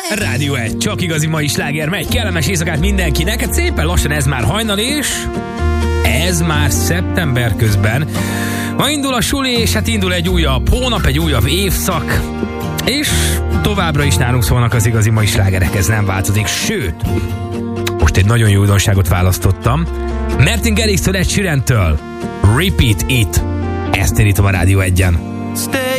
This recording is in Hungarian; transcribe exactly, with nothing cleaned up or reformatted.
Rádió egy, csak igazi mai sláger megy. Kellemes éjszakát mindenkinek. Hát szépen lassan ez már hajnal, és ez már szeptember közben. Ma indul a suli, és hát indul egy újabb hónap, egy újabb évszak. És továbbra is nálunk szólnak az igazi mai slágerek, ez nem változik. Sőt, most egy nagyon jó újdonságot választottam. Martin Garrix-től, Ed Sheeran-től Repeat It. Ezt érítom a Rádió egyen. Stay